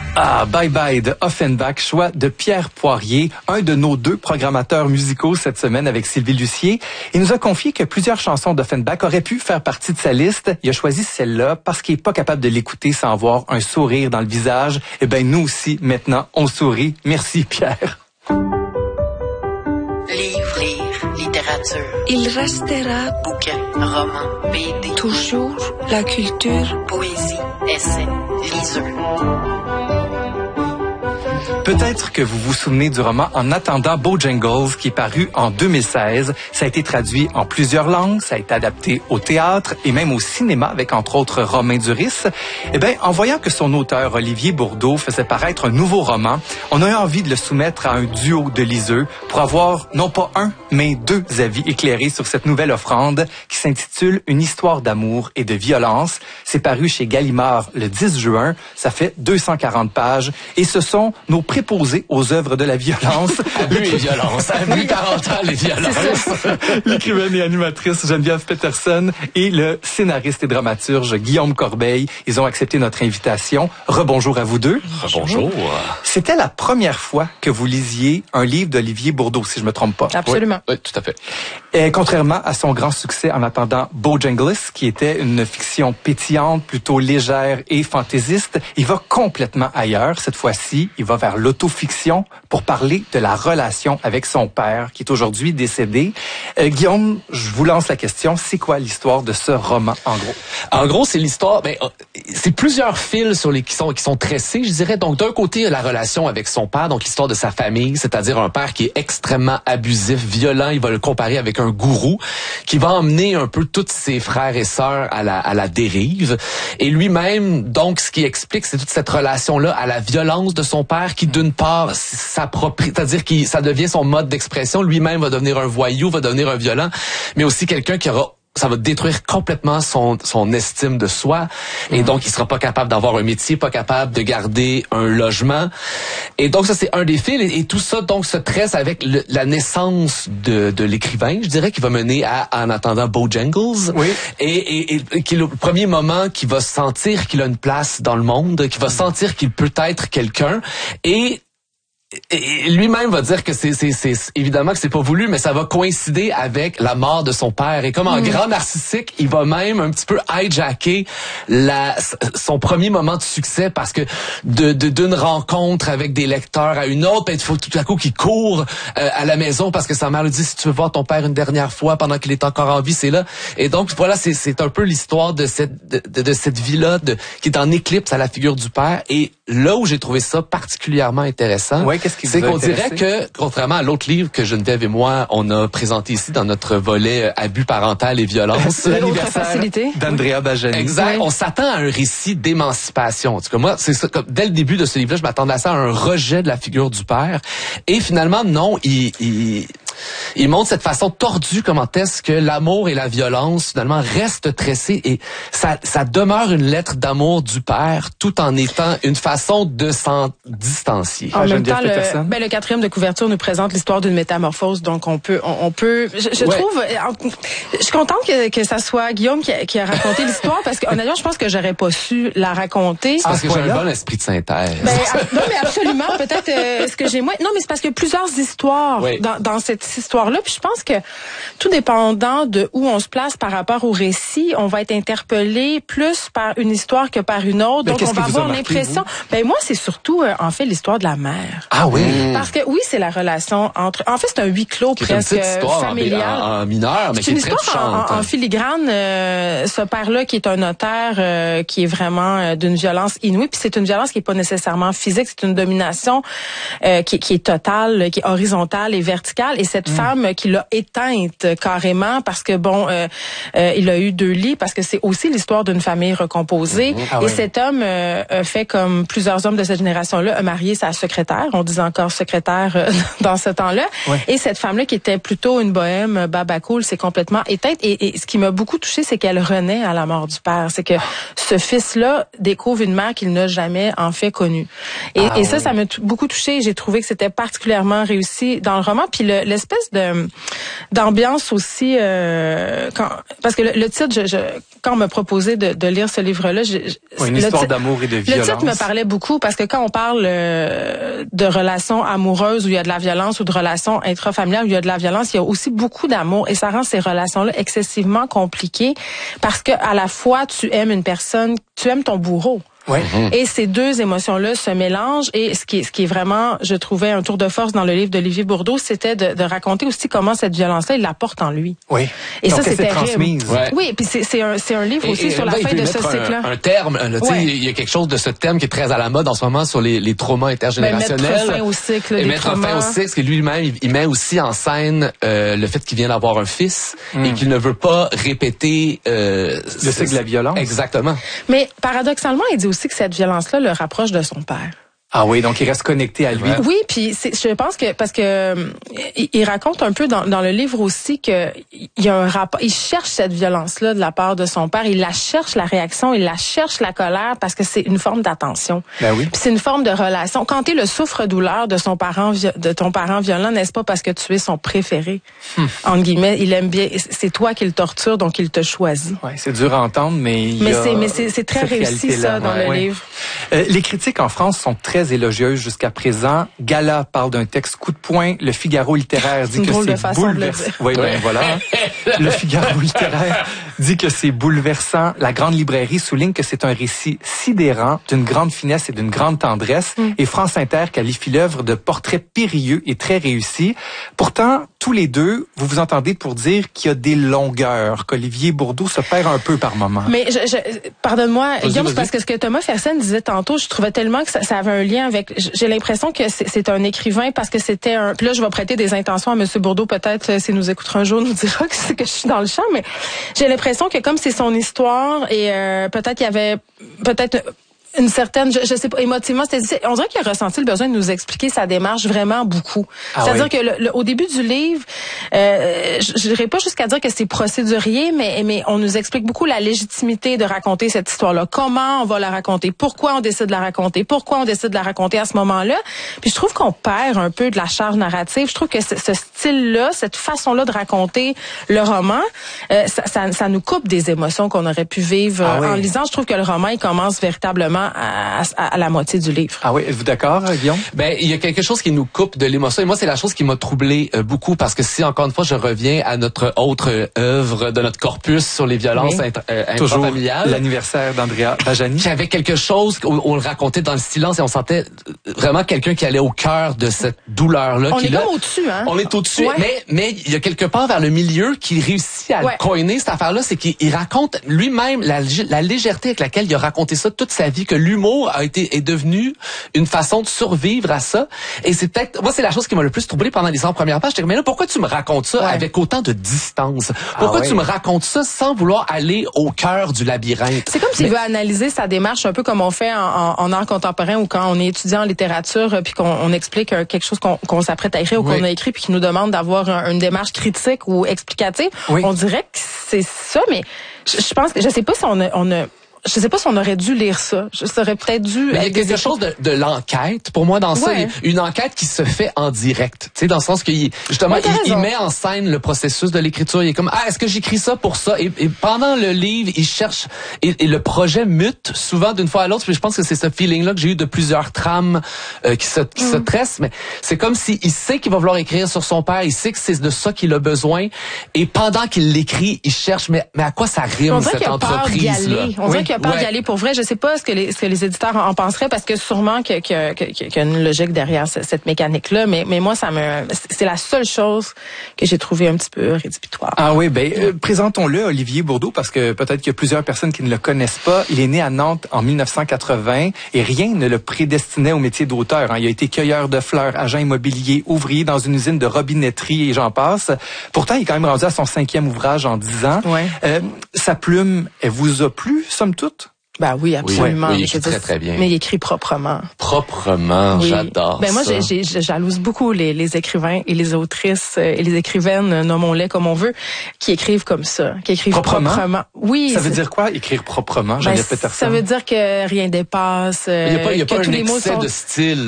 Ah, Bye Bye de Offenbach, choix de Pierre Poirier, un de nos 2 programmateurs musicaux cette semaine avec Sylvie Lucier. Il nous a confié que plusieurs chansons d'Offenbach auraient pu faire partie de sa liste. Il a choisi celle-là parce qu'il est pas capable de l'écouter sans avoir un sourire dans le visage. Eh bien, nous aussi, maintenant, on sourit. Merci, Pierre. Livre, littérature. Il restera Bouquin, roman, BD. toujours la culture. Poésie, essai, liseux. Peut-être que vous vous souvenez du roman En attendant Bojangles qui est paru en 2016. Ça a été traduit en plusieurs langues, ça a été adapté au théâtre et même au cinéma avec entre autres Romain Duris. Eh bien, en voyant que son auteur Olivier Bourdeau faisait paraître un nouveau roman, on a eu envie de le soumettre à un duo de liseux pour avoir non pas un, mais 2 avis éclairés sur cette nouvelle offrande qui s'intitule Une histoire d'amour et de violence. C'est paru chez Gallimard le 10 juin. Ça fait 240 pages et ce sont nos préposés aux œuvres de la violence. Abus et violence. Abus parental et violence. L'écrivaine et animatrice Geneviève Peterson et le scénariste et dramaturge Guillaume Corbeil. Ils ont accepté notre invitation. Rebonjour à vous 2. Bonjour. C'était la première fois que vous lisiez un livre d'Olivier Bourdeau, si je me trompe pas. Absolument. Oui, tout à fait. Et contrairement à son grand succès En attendant Bojangles, qui était une fiction pétillante, plutôt légère et fantaisiste, il va complètement ailleurs. Cette fois-ci, il va vers l'autofiction pour parler de la relation avec son père, qui est aujourd'hui décédé. Guillaume, je vous lance la question. C'est quoi l'histoire de ce roman, en gros? En gros, c'est l'histoire, c'est plusieurs fils qui sont tressés, je dirais. Donc, d'un côté, il y a la relation avec son père, donc l'histoire de sa famille, c'est-à-dire un père qui est extrêmement abusif, violent. Il va le comparer avec un gourou qui va emmener un peu tous ses frères et sœurs à la dérive. Et lui-même, donc, ce qui explique, c'est toute cette relation-là à la violence de son père qui, d'une part, c'est-à-dire que ça devient son mode d'expression. Lui-même va devenir un voyou, va devenir un violent, mais aussi quelqu'un ça va détruire complètement son estime de soi. Et donc, il sera pas capable d'avoir un métier, pas capable de garder un logement. Et donc, ça, c'est un des fils. Et tout ça, donc, se tresse avec la naissance de l'écrivain, je dirais, qui va mener à En attendant Bojangles. Oui. Et qui est le premier moment qu'il va sentir qu'il a une place dans le monde, qu'il va sentir qu'il peut être quelqu'un. Et lui-même va dire que c'est évidemment que c'est pas voulu, mais ça va coïncider avec la mort de son père. Et comme un grand narcissique, il va même un petit peu hijacker son premier moment de succès parce que d'une rencontre avec des lecteurs à une autre, il faut tout à coup qu'il court à la maison parce que sa mère lui dit si tu veux voir ton père une dernière fois pendant qu'il est encore en vie, c'est là. Et donc voilà, c'est un peu l'histoire de cette vie-là qui est en éclipse à la figure du père. Et là où j'ai trouvé ça particulièrement intéressant, c'est qu'on dirait que, contrairement à l'autre livre que Geneviève et moi, on a présenté ici dans notre volet abus parental et violence, l'anniversaire d'Andrea Bajani. Exact. On s'attend à un récit d'émancipation. En tout cas, moi, c'est ça. Dès le début de ce livre-là, je m'attendais à ça, à un rejet de la figure du père. Et finalement, non, il montre cette façon tordue comment est-ce que l'amour et la violence finalement restent tressés et ça demeure une lettre d'amour du père tout en étant une façon de s'en distancier. En même temps, le 4e de couverture nous présente l'histoire d'une métamorphose, donc on peut. Je trouve, je suis contente que ça soit Guillaume qui a raconté l'histoire parce que honnêtement, je pense que j'aurais pas su la raconter. C'est parce que j'ai un bon esprit de synthèse. Non, mais absolument. Peut-être ce que j'ai moins. Non, mais c'est parce qu'il y a plusieurs histoires dans cette histoire-là. Puis je pense que tout dépendant de où on se place par rapport au récit, on va être interpellé plus par une histoire que par une autre. Donc on va avoir l'impression. Moi, c'est surtout en fait l'histoire de la mère. Ah oui. Parce que oui, c'est la relation entre. En fait, c'est un huis clos presque familial. En mineur, mais qui est très touchante. En filigrane, ce père-là qui est un notaire, qui est vraiment d'une violence inouïe. Puis c'est une violence qui est pas nécessairement physique, c'est une domination qui est totale, qui est horizontale et verticale. Et cette femme qui l'a éteinte carrément parce que il a eu 2 lits, parce que c'est aussi l'histoire d'une famille recomposée. Et cet homme fait comme plusieurs hommes de cette génération-là, a marié sa secrétaire. On disait encore secrétaire dans ce temps-là. Et cette femme-là, qui était plutôt une bohème babacool, s'est complètement éteinte. Et ce qui m'a beaucoup touchée, c'est qu'elle renaît à la mort du père. C'est que ce fils-là découvre une mère qu'il n'a jamais en fait connue. Et ça m'a beaucoup touchée. J'ai trouvé que c'était particulièrement réussi dans le roman. Puis le espèce d'ambiance aussi parce que le titre, quand on m'a proposé de lire ce livre-là, une histoire d'amour et de violence. Le titre me parlait beaucoup parce que quand on parle de relations amoureuses où il y a de la violence ou de relations intrafamiliales où il y a de la violence, il y a aussi beaucoup d'amour et ça rend ces relations-là excessivement compliquées parce que à la fois tu aimes une personne, tu aimes ton bourreau. Ouais. Et ces deux émotions-là se mélangent et ce qui est vraiment, je trouvais, un tour de force dans le livre d'Olivier Bourdeau, c'était de raconter aussi comment cette violence-là, il la porte en lui. Oui. Et donc, ça, c'est terrible. transmise. Ouais. Oui, puis c'est un livre aussi sur la fin de ce cycle-là. Un terme, tu sais, il y a quelque chose de ce terme qui est très à la mode en ce moment sur les traumas intergénérationnels. Mettre fin au cycle des mettre traumas. fin au cycle, parce que lui-même, il met aussi en scène le fait qu'il vient d'avoir un fils et qu'il ne veut pas répéter le cycle de la violence. Exactement. Mais paradoxalement, il dit aussi que cette violence-là le rapproche de son père. Ah oui, donc il reste connecté à lui. Ouais. Oui, puis je pense que parce que il raconte un peu dans le livre aussi que il y a un rapport, il cherche cette violence-là de la part de son père, il la cherche la réaction, il la cherche la colère parce que c'est une forme d'attention. Ben oui. Puis c'est une forme de relation. Quand t'es le souffre-douleur de ton parent violent, n'est-ce pas parce que tu es son préféré? Entre guillemets, il aime bien, c'est toi qui le torture donc il te choisit. Ouais, c'est dur à entendre mais c'est très réussi ça dans le livre. Les critiques en France sont très élogieuse jusqu'à présent. Gala parle d'un texte coup de poing. Le Figaro littéraire dit que c'est bouleversant. Oui, ben voilà. Le Figaro littéraire dit que c'est bouleversant. La Grande Librairie souligne que c'est un récit sidérant, d'une grande finesse et d'une grande tendresse. Et France Inter qualifie l'œuvre de portrait périlleux et très réussi. Pourtant, tous les deux, vous vous entendez pour dire qu'il y a des longueurs, qu'Olivier Bourdeau se perd un peu par moment. Mais pardonne-moi, Guillaume, c'est parce que ce que Thomas Fersen disait tantôt, je trouvais tellement que ça avait un lien avec. J'ai l'impression que c'est un écrivain parce que c'était un. Puis là, je vais prêter des intentions à Monsieur Bourdeau, peut-être s'il nous écoutera un jour, nous dira que c'est que je suis dans le champ. Mais j'ai l'impression que comme c'est son histoire et peut-être qu'il y avait une certaine, je sais pas, émotivement, on dirait qu'il a ressenti le besoin de nous expliquer sa démarche vraiment beaucoup. C'est-à-dire que au début du livre, je dirais pas jusqu'à dire que c'est procédurier, mais on nous explique beaucoup la légitimité de raconter cette histoire-là. Comment on va la raconter? Pourquoi on décide de la raconter? Pourquoi on décide de la raconter à ce moment-là? Puis je trouve qu'on perd un peu de la charge narrative. Je trouve que ce style-là, cette façon-là de raconter le roman, ça nous coupe des émotions qu'on aurait pu vivre en lisant. Je trouve que le roman, il commence véritablement à la moitié du livre. Ah oui, êtes-vous d'accord, Guillaume? Ben, il y a quelque chose qui nous coupe de l'émotion. Et moi, c'est la chose qui m'a troublé beaucoup parce que si, encore une fois, je reviens à notre autre œuvre de notre corpus sur les violences intrafamiliales. Toujours l'anniversaire d'Andrea Bajani. J'avais quelque chose où on le racontait dans le silence et on sentait vraiment quelqu'un qui allait au cœur de cette douleur-là. On est comme au-dessus, hein? On est au-dessus, mais il y a quelque part vers le milieu qui réussit à le coiner, cette affaire-là, c'est qu'il raconte lui-même la légèreté avec laquelle il a raconté ça toute sa vie, que l'humour est devenu une façon de survivre à ça. Et c'est peut-être, moi, c'est la chose qui m'a le plus troublé pendant les 100 premières pages. J'étais mais là, pourquoi tu me racontes ça avec autant de distance? Pourquoi tu me racontes ça sans vouloir aller au cœur du labyrinthe? C'est comme s'il veut analyser sa démarche un peu comme on fait en art contemporain ou quand on est étudiant en littérature puis qu'on explique quelque chose qu'on s'apprête à écrire ou qu'on a écrit puis qui nous demande d'avoir une démarche critique ou explicative. On dirait que c'est ça, mais je pense que je sais pas si on aurait dû lire ça. Je serais peut-être dû. Mais il y a quelque chose de l'enquête. Pour moi, dans ça, une enquête qui se fait en direct. Tu sais, dans le sens qu'il justement, il met en scène le processus de l'écriture. Il est comme, est-ce que j'écris ça pour ça? Et pendant le livre, il cherche et le projet mute souvent d'une fois à l'autre. Puis je pense que c'est ce feeling-là que j'ai eu de plusieurs trames qui se tressent. Mais c'est comme s'il sait qu'il va vouloir écrire sur son père. Il sait que c'est de ça qu'il a besoin. Et pendant qu'il l'écrit, il cherche, mais à quoi ça rime cette entreprise-là? On dirait qu'il a peur d'y aller pour vrai. Je sais pas ce que les éditeurs en penseraient parce que sûrement qu'il y a une logique derrière cette mécanique-là. Mais moi, c'est la seule chose que j'ai trouvé un petit peu rédhibitoire. Ah oui, présentons-le, Olivier Bourdeau, parce que peut-être qu'il y a plusieurs personnes qui ne le connaissent pas. Il est né à Nantes en 1980 et rien ne le prédestinait au métier d'auteur. Il a été cueilleur de fleurs, agent immobilier, ouvrier dans une usine de robinetterie et j'en passe. Pourtant, il est quand même rendu à son 5e ouvrage en 10 ans. Sa plume, elle vous a plu, somme toute? Ben oui, absolument. Oui, il écrit très bien. Mais il écrit proprement. Proprement, j'adore ça. Moi, je jalouse beaucoup les écrivains et les autrices et les écrivaines, nommons-les comme on veut, qui écrivent comme ça, qui écrivent proprement. Oui. Ça veut dire quoi, écrire proprement, Geneviève Peterson? Ça veut dire que rien dépasse. Il n'y a pas que un tous les mots excès sont... de style.